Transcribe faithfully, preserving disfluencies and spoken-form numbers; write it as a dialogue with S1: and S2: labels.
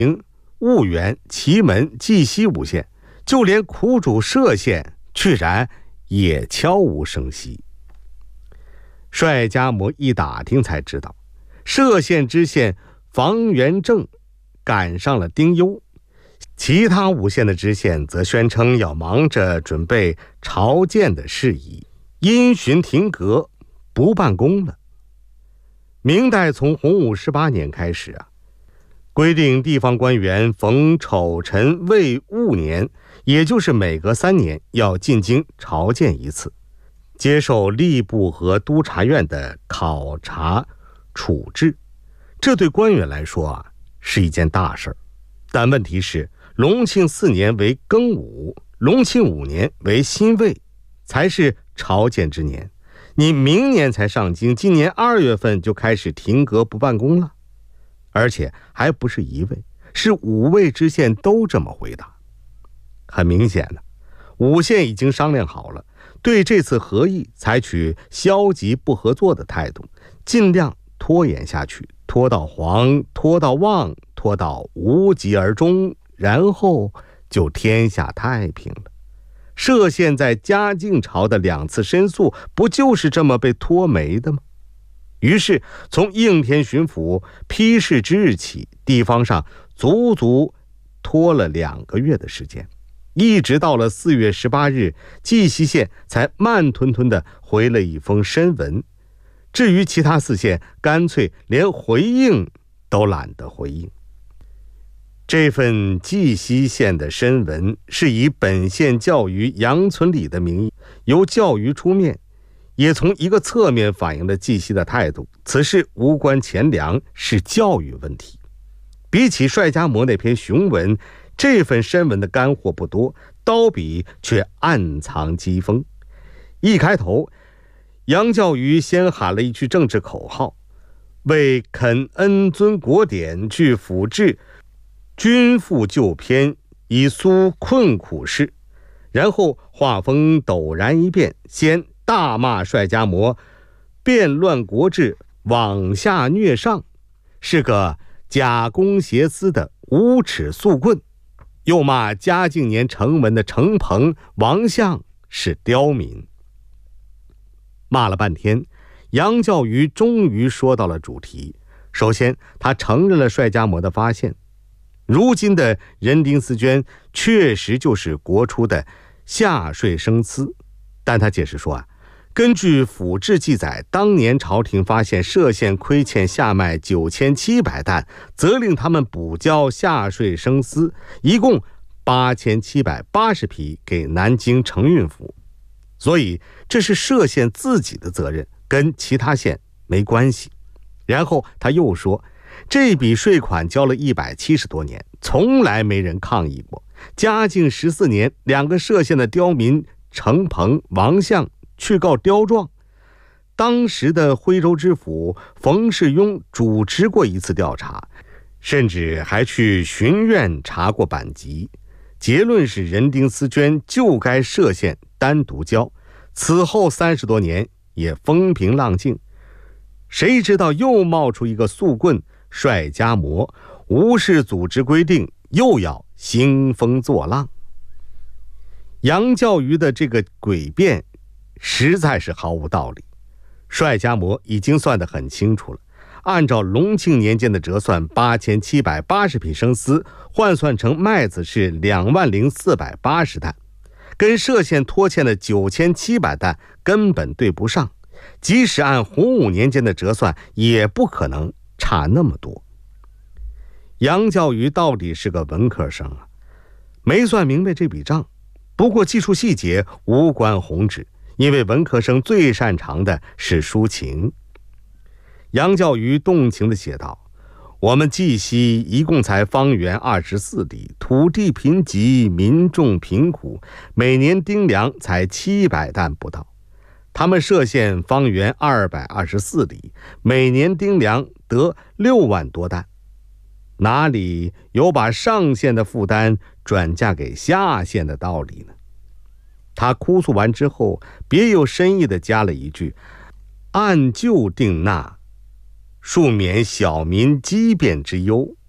S1: 婺源、祁门、绩溪五县，就连苦主歙县居然也悄无声息。帅家模一打听才知道，歙县知县房元正赶上了丁忧，其他五县的知县则宣称要忙着准备朝见的事宜，因循停阁，不办公了。明代从洪武十八年开始啊，规定地方官员逢丑辰未戊年，也就是每隔三年要进京朝见一次，接受吏部和督察院的考察处置。这对官员来说啊是一件大事儿。但问题是，隆庆四年为庚午，隆庆五年为辛未，才是朝见之年。你明年才上京，今年二月份就开始停阁不办公了，而且还不是一位，是五位知县都这么回答。很明显的，五县已经商量好了，对这次合议采取消极不合作的态度，尽量拖延下去，拖到黄，拖到旺，拖到无疾而终，然后就天下太平了。歙县在嘉靖朝的两次申诉，不就是这么被拖没的吗？于是从应天巡抚批示之日起，地方上足足拖了两个月的时间，一直到了四月十八日，绩溪县才慢吞吞地回了一封申文。至于其他四县，干脆连回应都懒得回应。这份绩溪县的申文是以本县教余杨存礼的名义，由教余出面，也从一个侧面反映了绩溪的态度，此事无关钱粮，是教育问题。比起帅家模那篇雄文，这份申文的干货不多，刀笔却暗藏讥讽。一开头，杨教余先喊了一句政治口号，为肯恩遵国典，具辅治，均复旧篇，以苏困苦事。然后话锋陡然一变，先大骂帅家模变乱国制，枉下虐上，是个假公邪私的无耻速棍，又骂嘉靖年成文的程鹏、王相是刁民。骂了半天，杨教余终于说到了主题。首先，他承认了帅家模的发现，如今的人丁丝绢确实就是国初的夏税生丝，但他解释说啊，根据府志记载，当年朝廷发现歙县亏欠夏麦九千七百担，责令他们补交夏税生丝，一共八千七百八十匹给南京承运府，所以这是歙县自己的责任，跟其他县没关系。然后他又说，这笔税款交了一百七十多年，从来没人抗议过。嘉靖十四年，两个歙县的刁民程鹏、王相去告刁状，当时的徽州知府冯世庸主持过一次调查，甚至还去巡院查过版籍，结论是人丁丝绢就该歙县单独交。此后三十多年也风平浪静，谁知道又冒出一个速棍帅家模，无视组织规定，又要兴风作浪。杨教余的这个诡辩实在是毫无道理。帅家模已经算得很清楚了，按照隆庆年间的折算，八千七百八十匹生丝换算成麦子是两万零四百八十担，跟歙县拖欠的九千七百担根本对不上，即使按洪武年间的折算，也不可能差那么多。杨教余到底是个文科生啊，没算明白这笔账。不过技术细节无关宏旨，因为文科生最擅长的是抒情。杨教余动情地写道，我们绩溪一共才方圆二十四里，土地贫瘠，民众贫苦，每年丁粮才七百担不到。他们歙县方圆二百二十四里，每年丁粮得六万多担，哪里有把上县的负担转嫁给下县的道理呢？他哭诉完之后，别有深意地加了一句，按旧定纳，庶免小民畸变之忧。